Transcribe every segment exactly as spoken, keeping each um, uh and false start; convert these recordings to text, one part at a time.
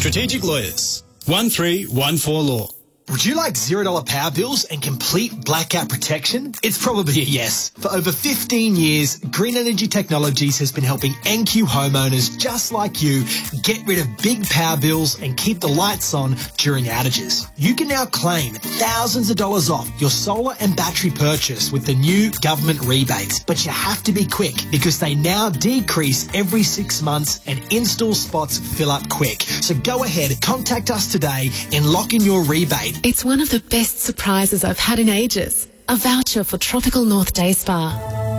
Strategic Lawyers, one three one four Law. Would you like zero dollar power bills and complete blackout protection? It's probably a yes. For over fifteen years, Green Energy Technologies has been helping N Q homeowners just like you get rid of big power bills and keep the lights on during outages. You can now claim thousands of dollars off your solar and battery purchase with the new government rebates, but you have to be quick because they now decrease every six months and install spots fill up quick. So go ahead, contact us today and lock in your rebate. It's one of the best surprises I've had in ages. A voucher for Tropical North Day Spa.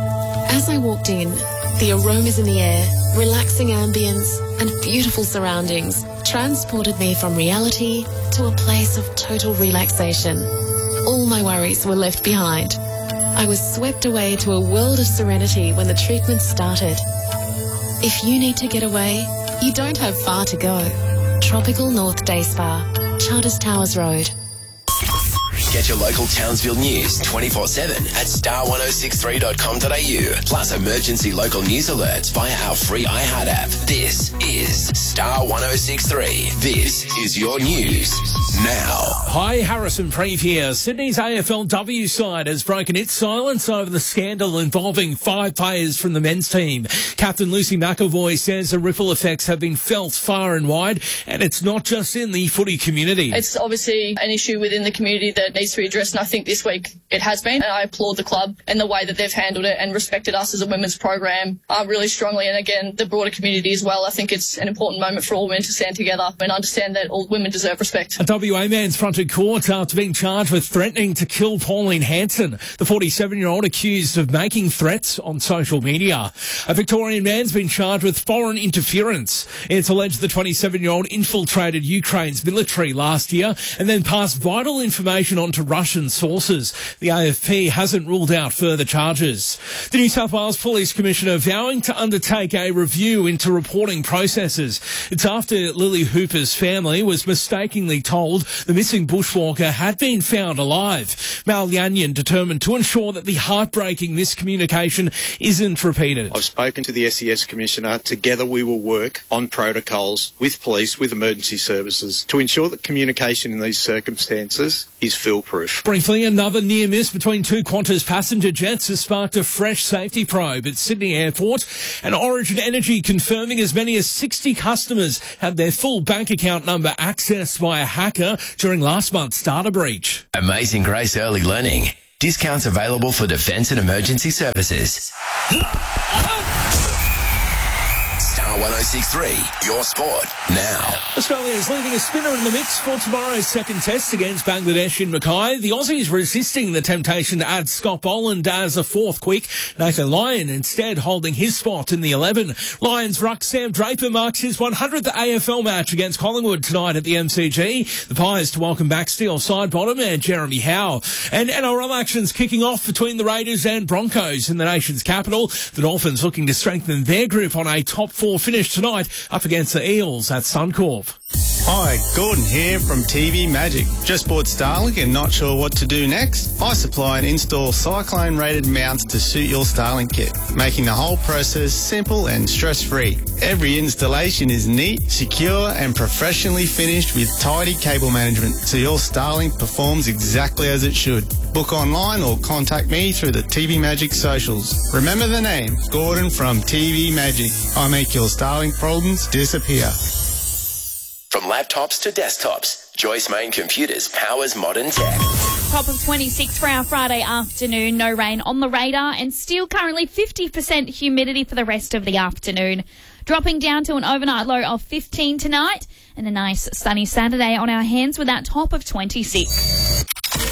As I walked in, the aromas in the air, relaxing ambience and beautiful surroundings transported me from reality to a place of total relaxation. All my worries were left behind. I was swept away to a world of serenity when the treatment started. If you need to get away, you don't have far to go. Tropical North Day Spa, Charters Towers Road. Get your local Townsville news twenty-four seven at star ten sixty-three dot com dot a u. Plus emergency local news alerts via our free iHeart app. This is Star ten sixty-three. This is your news now. Hi, Harrison Preeve here. Sydney's A F L W side has broken its silence over the scandal involving five players from the men's team. Captain Lucy McAvoy says the ripple effects have been felt far and wide, and it's not just in the footy community. It's obviously an issue within the community that needs to be addressed, and I think this week it has been. And I applaud the club and the way that they've handled it and respected us as a women's program uh, really strongly, and again the broader community as well. I think it's an important moment for all women to stand together and understand that all women deserve respect. A W A man's fronted court after being charged with threatening to kill Pauline Hanson, the forty-seven-year-old accused of making threats on social media. A Victorian man's been charged with foreign interference. It's alleged the twenty-seven-year-old infiltrated Ukraine's military last year and then passed vital information on to Russian sources. The A F P hasn't ruled out further charges. The New South Wales Police Commissioner vowing to undertake a review into reporting processes. It's after Lily Hooper's family was mistakenly told the missing bushwalker had been found alive. Mal Yanyan determined to ensure that the heartbreaking miscommunication isn't repeated. I've spoken to the S E S Commissioner. Together we will work on protocols with police, with emergency services to ensure that communication in these circumstances is foolproof. Briefly, another near miss between two Qantas passenger jets has sparked a fresh safety probe at Sydney Airport, and Origin Energy confirming as many as sixty customers had their full bank account number accessed by a hacker during last month's data breach. Amazing Grace Early Learning. Discounts available for defence and emergency services. Star ten sixty-three, your sport now. Australia is leaving a spinner in the mix for tomorrow's second test against Bangladesh in Mackay. The Aussies resisting the temptation to add Scott Boland as a fourth quick. Nathan Lyon instead holding his spot in the eleven. Lions ruck Sam Draper marks his one hundredth A F L match against Collingwood tonight at the M C G. The Pies to welcome back Steele Sidebottom and Jeremy Howe. And N R L actions kicking off between the Raiders and Broncos in the nation's capital. The Dolphins looking to strengthen their grip on a top four finish tonight up against the Eels at Suncorp. Hi, Gordon here from T V Magic. Just bought Starlink and not sure what to do next? I supply and install Cyclone-rated mounts to suit your Starlink kit, making the whole process simple and stress-free. Every installation is neat, secure and professionally finished with tidy cable management, so your Starlink performs exactly as it should. Book online or contact me through the T V Magic socials. Remember the name, Gordon from T V Magic. I make your Starlink problems disappear. From laptops to desktops, Joyce Main Computers powers modern tech. Top of twenty-six for our Friday afternoon. No rain on the radar and still currently fifty percent humidity for the rest of the afternoon. Dropping down to an overnight low of fifteen tonight and a nice sunny Saturday on our hands with that top of twenty-six.